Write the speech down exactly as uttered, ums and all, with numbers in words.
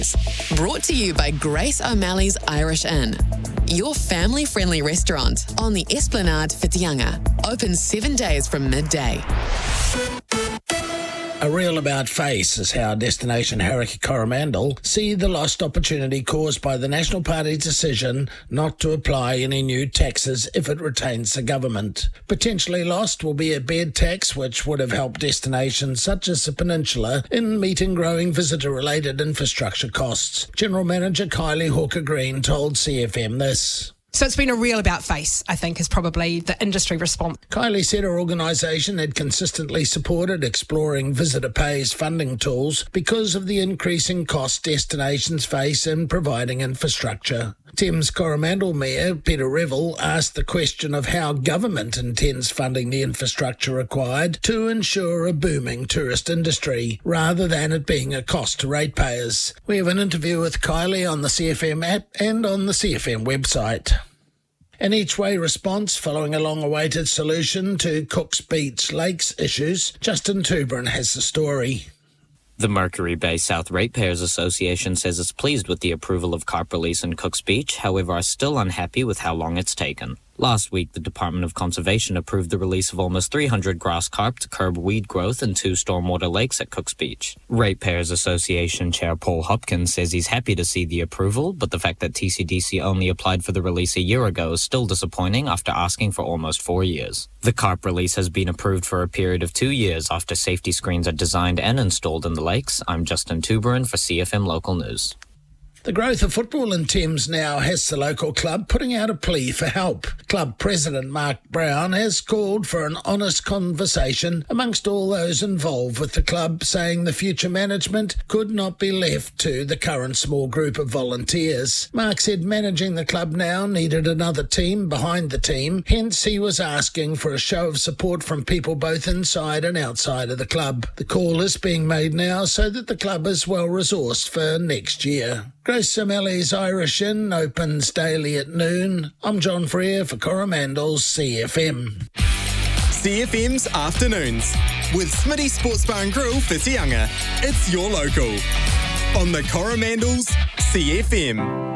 Brought to you by Grace O'Malley's Irish Inn, your family-friendly restaurant on the Esplanade Whitianga. Open seven days from midday. A real about face is how Destination Hauraki Coromandel see the lost opportunity caused by the National Party's decision not to apply any new taxes if it retains the government. Potentially lost will be a bed tax, which would have helped destinations such as the Peninsula in meeting growing visitor-related infrastructure costs. General Manager Kylie Hawker-Green told C F M this. So it's been a real about face, I think, is probably the industry response. Kylie said her organisation had consistently supported exploring visitor pays funding tools because of the increasing cost destinations face in providing infrastructure. Thames Coromandel Mayor Peter Revel asked the question of how government intends funding the infrastructure required to ensure a booming tourist industry, rather than it being a cost to ratepayers. We have an interview with Kylie on the C F M app and on the C F M website. An each-way response following a long-awaited solution to Cook's Beach Lakes issues. Justin Tuberin has the story. The Mercury Bay South Ratepayers Association says it's pleased with the approval of carp release in Cook's Beach, however are still unhappy with how long it's taken. Last week, the Department of Conservation approved the release of almost three hundred grass carp to curb weed growth in two stormwater lakes at Cook's Beach. Ratepayers Association Chair Paul Hopkins says he's happy to see the approval, but the fact that T C D C only applied for the release a year ago is still disappointing after asking for almost four years. The carp release has been approved for a period of two years after safety screens are designed and installed in the lakes. I'm Justin Tuberin for C F M Local News. The growth of football in Thames now has the local club putting out a plea for help. Club President Mark Brown has called for an honest conversation amongst all those involved with the club, saying the future management could not be left to the current small group of volunteers. Mark said managing the club now needed another team behind the team, hence he was asking for a show of support from people both inside and outside of the club. The call is being made now so that the club is well resourced for next year. Grace O'Malley's Irish Inn opens daily at noon. I'm John Freer for Coromandel's C F M. C F M's Afternoons with Smitty Sports Bar and Grill Whitianga. It's your local on the Coromandel's C F M.